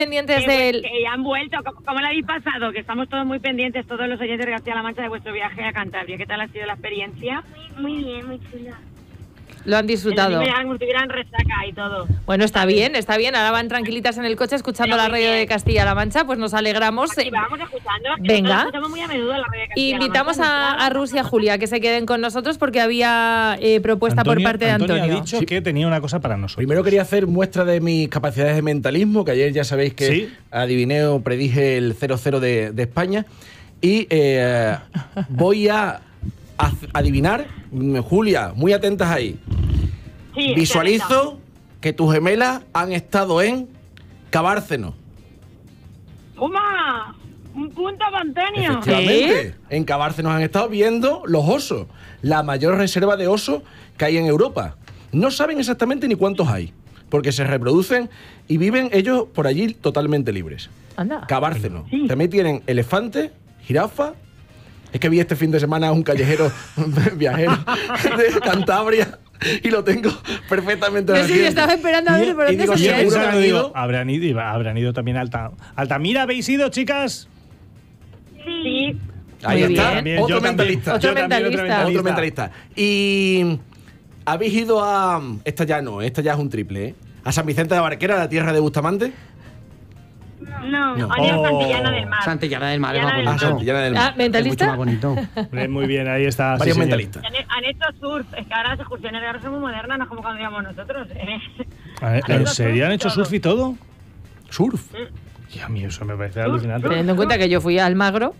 pendientes del... Que ya han vuelto. ¿Cómo lo habéis pasado? Que estamos todos muy pendientes, todos los oyentes de Castilla-La Mancha, de vuestro viaje a Cantabria. ¿Qué tal ha sido la experiencia? Muy bien, muy chula. Lo han disfrutado. Como si hubieran resaca y todo. Bueno, está bien. Ahora van tranquilitas en el coche escuchando la radio de Castilla-La Mancha, pues nos alegramos. Sí, vamos escuchando. Venga. Escuchamos muy a menudo la radio de Castilla-La Invitamos Mancha, a Rus y a Julia que se queden con nosotros porque había propuesta por parte de Antonio. Ha dicho que tenía una cosa para nosotros. Primero quería hacer muestra de mis capacidades de mentalismo, que ayer ya sabéis que ¿Sí? adiviné o predije el 0-0 de España. Y voy a adivinar, Julia, muy atentas ahí. Sí, Visualizo que tus gemelas han estado en Cabárceno. ¡Toma! ¡Un punto para Antonio! Efectivamente, en Cabárcenos han estado viendo los osos, la mayor reserva de osos que hay en Europa. No saben exactamente ni cuántos hay, porque se reproducen y viven ellos por allí totalmente libres. Anda. Cabárcenos. Sí. También tienen elefantes, jirafas. Es que vi este fin de semana a un callejero viajero de Cantabria y lo tengo perfectamente Sí, estaba esperando a ver por y dónde digo, salía seguro eso. que han ido. Habrán ido también a Altamira. ¿Habéis ido, chicas? Sí. Ahí Muy está, bien. otro Yo también. mentalista. Otro Yo también, mentalista. Otro mentalista. Y habéis ido a... Esta ya es un triple, ¿eh? A San Vicente de Barquera, la tierra de Bustamante. No, No. han ido a Santillana del Mar. Santillana del Mar es más Santillana del bonito. Santillana del Mar. Ah, ¿mentalista? Es mucho más bonito. Muy bien, ahí está. Varios sí, señor. mentalistas. Han hecho surf. Es que ahora las excursiones de ahora son muy modernas, no es como cuando íbamos nosotros. ¿En serio han hecho surf y todo? Surf. Y a mí eso me parece alucinante. Teniendo en cuenta que yo fui a Almagro.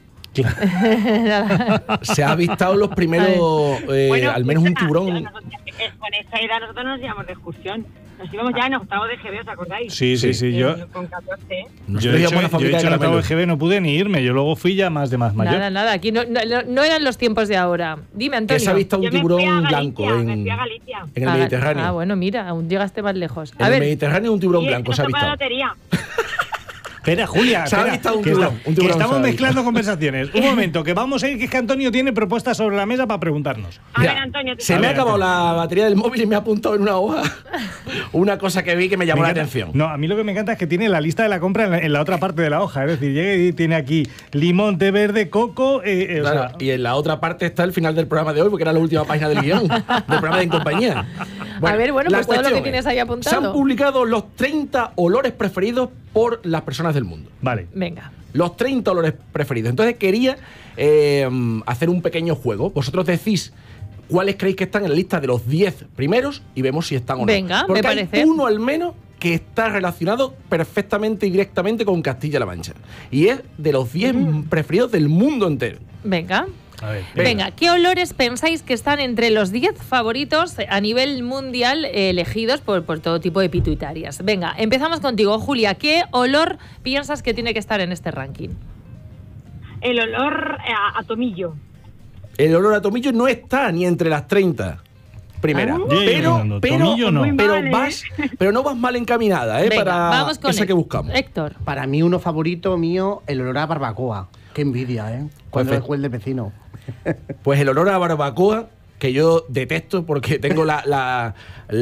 Se ha avistado los primeros, al menos un tiburón. Con esa edad nosotros nos íbamos de excursión. Nos íbamos ya en octavo de GB, ¿os acordáis? Sí. Yo Con 14. he Nosotros íbamos a una hecho fábrica de el octavo de caramelos. GB, no pude ni irme. Yo luego fui ya más mayor. Nada. Aquí no eran los tiempos de ahora. Dime, Que Antonio. se ha visto un Yo me fui tiburón a blanco Galicia, me en fui a Galicia. el Mediterráneo. Ah, bueno, mira, aún llegaste más lejos. En A el ver, Mediterráneo un tiburón Sí, blanco nos se ha tocó la visto. lotería. Espera, Julia, Se ha espera, visto un que tiburón, un tiburón estamos se ha mezclando conversaciones. Un momento, que vamos a ir, que es que Antonio tiene propuestas sobre la mesa para preguntarnos. A ver, Mira, Antonio, se A me ha ver, acabado Antonio. la batería del móvil y me ha apuntado en una hoja una cosa que vi que me llamó Me la encanta. atención. No, a mí lo que me encanta es que tiene la lista de la compra en la otra parte de la hoja. Es decir, llega y tiene aquí limón, té verde, coco. O Claro, sea, y en la otra parte está el final del programa de hoy, porque era la última página del guión, del programa de En Compañía. A ver, bueno, la pues todo lo que cuestión tienes es, ahí apuntado. Se han publicado los 30 olores preferidos por las personas del mundo. vale. venga. Los 30 olores preferidos. Entonces quería hacer un pequeño juego. Vosotros decís cuáles creéis que están en la lista de los 10 primeros y vemos si están o no. Venga, Porque me parece. hay uno al menos que está relacionado perfectamente y directamente con Castilla-La Mancha. Y es de los 10 preferidos del mundo entero. Venga. A ver. Venga, ¿qué olores pensáis que están entre los 10 favoritos a nivel mundial elegidos por todo tipo de pituitarias? Venga, empezamos contigo, Julia. ¿Qué olor piensas que tiene que estar en este ranking? el olor a tomillo. El olor a tomillo no está ni entre las 30 primeras. Tomillo no. Pero no vas mal encaminada, Venga, para vamos con esa que buscamos. Héctor. Para mí, uno favorito mío, el olor a barbacoa. Qué envidia, ¿eh? Cuando Perfecto. dejó el de vecino. Pues el olor a barbacoa, que yo detesto porque tengo la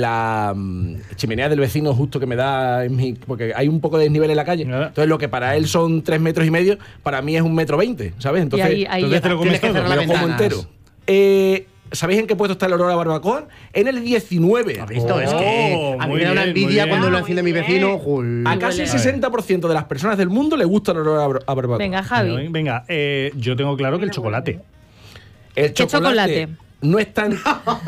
chimenea del vecino justo que me da porque hay un poco de desnivel en la calle. Nada. Entonces lo que para él son 3,5 metros, para mí es 1,20 m, ¿sabes? Entonces, ahí entonces te lo comes Tienes que todo. cerrar me lo como ventanas. entero. ¿Sabéis en qué puesto está el olor a barbacoa? En el 19. ¿Has visto? Es que a mí me da una envidia cuando lo enciende mi vecino. Jul. A casi el 60% de las personas del mundo le gusta el olor a barbacoa. Venga, Javi. Venga, yo tengo claro que el chocolate. El ¿Qué chocolate? No es tan...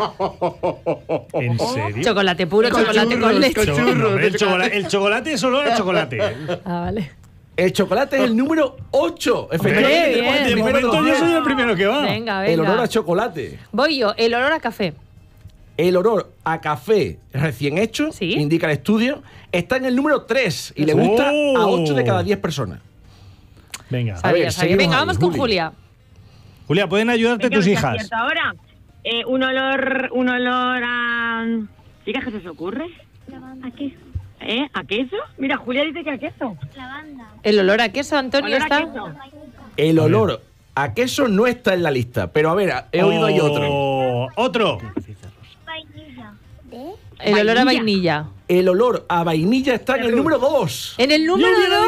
¿En serio? Chocolate puro, chocolate con leche. No, hombre, el chocolate es olor a chocolate. Ah, vale. El chocolate es el número 8. Efectivamente, Bien, tenemos el bien. De primero de momento los yo 10. soy el primero que va. Venga, El olor venga. a chocolate. Voy yo, el olor a café. El olor a café recién hecho, Sí. indica el estudio, está en el número 3 y le gusta a 8 de cada 10 personas. Venga. Sabía. seguimos Venga, ahí, vamos con Juli. Julia. Julia, ¿pueden ayudarte Venga, tus ¿qué hijas? acierto ahora? Un olor a... Chicas, ¿qué se os ocurre? ¿A qué? ¿A queso? Mira, Julia dice que a queso. Lavanda. El olor a queso, Antonio, Olor a está. queso. El olor a queso no está en la lista, pero a ver, he oído ahí otro. Otro. Vainilla. El olor a vainilla. El olor a vainilla está en el número 2. En el número 2.